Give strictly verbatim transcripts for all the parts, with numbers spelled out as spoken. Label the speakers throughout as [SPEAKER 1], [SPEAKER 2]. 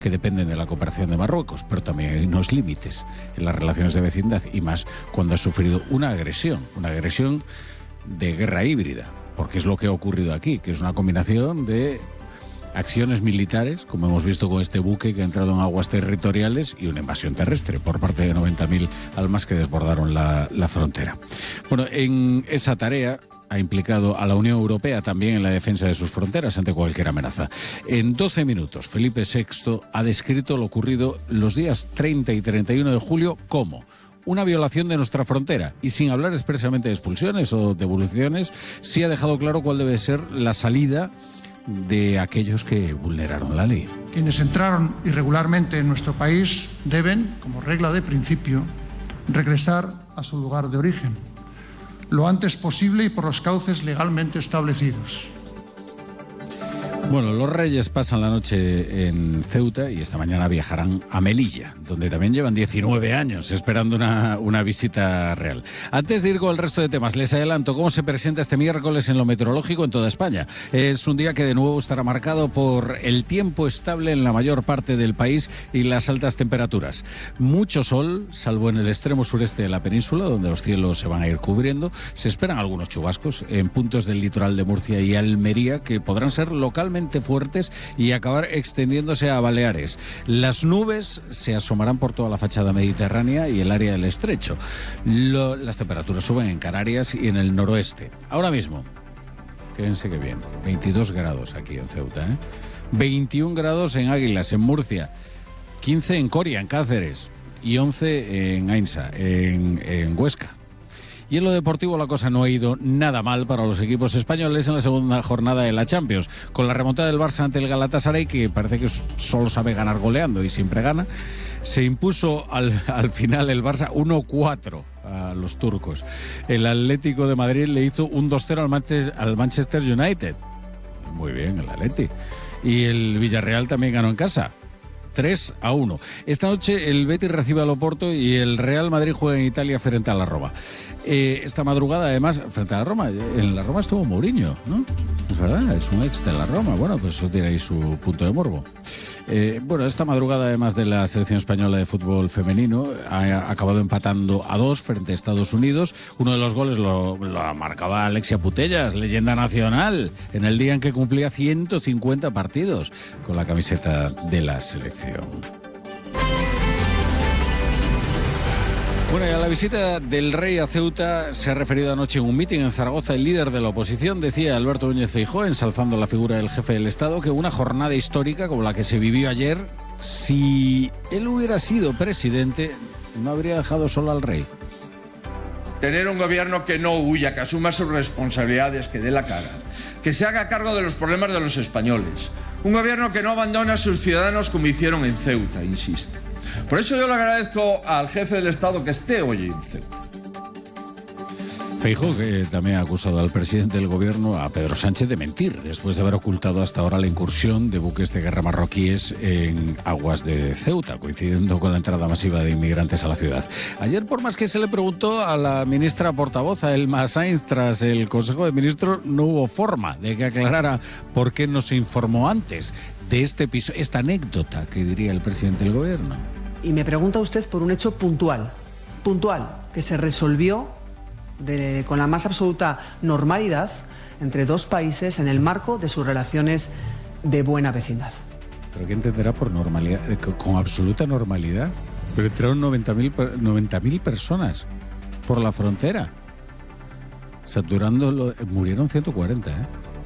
[SPEAKER 1] que dependen de la cooperación de Marruecos, pero también hay unos límites en las relaciones de vecindad, y más cuando ha sufrido una agresión, una agresión de guerra híbrida, porque es lo que ha ocurrido aquí, que es una combinación de acciones militares, como hemos visto con este buque que ha entrado en aguas territoriales, y una invasión terrestre por parte de noventa mil almas que desbordaron la, la frontera. Bueno, en esa tarea ha implicado a la Unión Europea también en la defensa de sus fronteras ante cualquier amenaza. En doce minutos, Felipe sexto ha descrito lo ocurrido los días treinta y treinta y uno de julio como una violación de nuestra frontera, y sin hablar expresamente de expulsiones o devoluciones, sí ha dejado claro cuál debe ser la salida de aquellos que vulneraron la ley.
[SPEAKER 2] Quienes entraron irregularmente en nuestro país deben, como regla de principio, regresar a su lugar de origen lo antes posible y por los cauces legalmente establecidos.
[SPEAKER 1] Bueno, los Reyes pasan la noche en Ceuta y esta mañana viajarán a Melilla, donde también llevan diecinueve años esperando una, una visita real. Antes de ir con el resto de temas, les adelanto cómo se presenta este miércoles en lo meteorológico en toda España. Es un día que de nuevo estará marcado por el tiempo estable en la mayor parte del país y las altas temperaturas. Mucho sol, salvo en el extremo sureste de la península, donde los cielos se van a ir cubriendo. Se esperan algunos chubascos en puntos del litoral de Murcia y Almería, que podrán ser localmente fuertes y acabar extendiéndose a Baleares. Las nubes se asomarán por toda la fachada mediterránea y el área del estrecho. Lo, las temperaturas suben en Canarias y en el noroeste. Ahora mismo, fíjense que bien, veintidós grados aquí en Ceuta, ¿eh? veintiún grados en Águilas, en Murcia, quince en Coria, en Cáceres, y once en Ainsa, en, en Huesca. Y en lo deportivo la cosa no ha ido nada mal para los equipos españoles en la segunda jornada de la Champions. Con la remontada del Barça ante el Galatasaray, que parece que solo sabe ganar goleando y siempre gana, se impuso al, al final el Barça uno cuatro a los turcos. El Atlético de Madrid le hizo un dos cero al Manchester, al Manchester United. Muy bien, el Atleti. Y el Villarreal también ganó en casa. tres a uno. Esta noche el Betis recibe al Oporto y el Real Madrid juega en Italia frente a la Roma. Eh, esta madrugada, además, frente a la Roma, en la Roma estuvo Mourinho, ¿no? Es verdad, es un ex de la Roma. Bueno, pues eso tiene ahí su punto de morbo. Eh, bueno, esta madrugada, además de la selección española de fútbol femenino, ha acabado empatando a dos frente a Estados Unidos. Uno de los goles lo, lo marcaba Alexia Putellas, leyenda nacional, en el día en que cumplía ciento cincuenta partidos con la camiseta de la selección. Bueno, y a la visita del rey a Ceuta se ha referido anoche en un mitin en Zaragoza el líder de la oposición. Decía Alberto Núñez Feijóo, ensalzando la figura del jefe del Estado, que una jornada histórica como la que se vivió ayer, si él hubiera sido presidente, no habría dejado solo al rey.
[SPEAKER 3] Tener un gobierno que no huya, que asuma sus responsabilidades, que dé la cara, que se haga cargo de los problemas de los españoles. Un gobierno que no abandone a sus ciudadanos como hicieron en Ceuta, insisto. Por eso yo le agradezco al jefe del Estado que esté hoy en Ceuta.
[SPEAKER 1] Feijóo, que también ha acusado al presidente del gobierno, a Pedro Sánchez, de mentir, después de haber ocultado hasta ahora la incursión de buques de guerra marroquíes en aguas de Ceuta, coincidiendo con la entrada masiva de inmigrantes a la ciudad. Ayer, por más que se le preguntó a la ministra portavoz, a Elma Sainz, tras el Consejo de Ministros, no hubo forma de que aclarara por qué no se informó antes de este episodio, esta anécdota que diría el presidente del gobierno.
[SPEAKER 4] Y me pregunta usted por un hecho puntual, puntual, que se resolvió de, con la más absoluta normalidad entre dos países en el marco de sus relaciones de buena vecindad.
[SPEAKER 1] ¿Pero qué entenderá por normalidad? ¿Con absoluta normalidad? Pero entraron noventa mil personas por la frontera, saturando, murieron ciento cuarenta, ¿eh?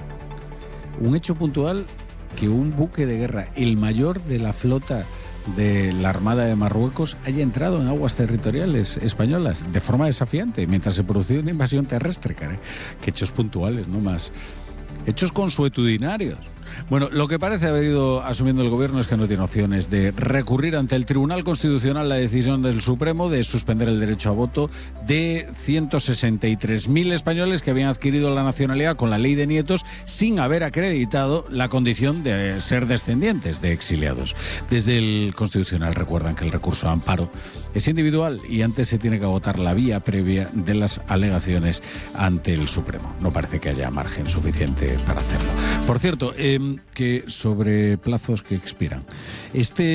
[SPEAKER 1] Un hecho puntual que un buque de guerra, el mayor de la flota de la Armada de Marruecos, haya entrado en aguas territoriales españolas de forma desafiante, mientras se producía una invasión terrestre, caray. Que hechos puntuales, no más. Hechos consuetudinarios. Bueno, lo que parece haber ido asumiendo el gobierno es que no tiene opciones de recurrir ante el Tribunal Constitucional la decisión del Supremo de suspender el derecho a voto de ciento sesenta y tres mil españoles que habían adquirido la nacionalidad con la ley de nietos sin haber acreditado la condición de ser descendientes de exiliados. Desde el Constitucional recuerdan que el recurso a amparo es individual y antes se tiene que agotar la vía previa de las alegaciones ante el Supremo. No parece que haya margen suficiente para hacerlo. Por cierto, eh, que sobre plazos que expiran. Este